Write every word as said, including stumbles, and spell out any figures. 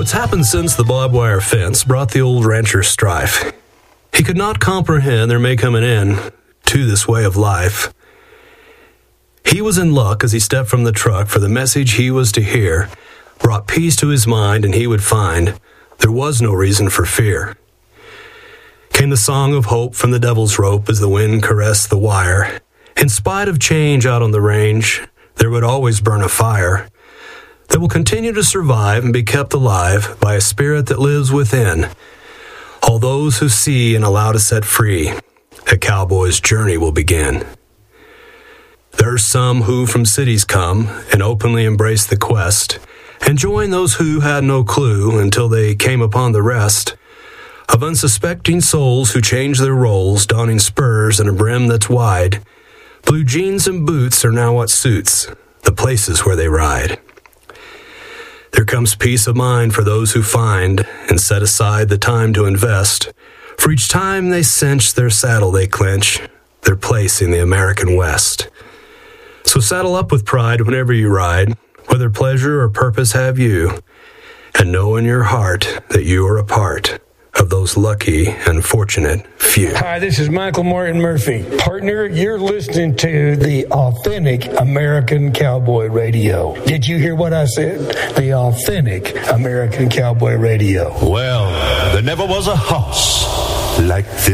What's happened since the barbed wire fence brought the old rancher strife. He could not comprehend there may come an end to this way of life. He was in luck as he stepped from the truck, for the message he was to hear brought peace to his mind, and he would find there was no reason for fear. Came the song of hope from the devil's rope as the wind caressed the wire. In spite of change out on the range, there would always burn a fire that will continue to survive and be kept alive by a spirit that lives within all those who see and allow to set free. A cowboy's journey will begin. There are some who from cities come and openly embrace the quest, and join those who had no clue until they came upon the rest of unsuspecting souls who change their roles, donning spurs and a brim that's wide. Blue jeans and boots are now what suits the places where they ride. There comes peace of mind for those who find and set aside the time to invest. For each time they cinch their saddle, they clinch their place in the American West. So saddle up with pride whenever you ride, whether pleasure or purpose have you, and know in your heart that you are a part of those lucky and fortunate few. Hi, this is Michael Martin Murphy. Partner, you're listening to the Authentic American Cowboy Radio. Did you hear what I said? The Authentic American Cowboy Radio. Well, there never was a horse like this.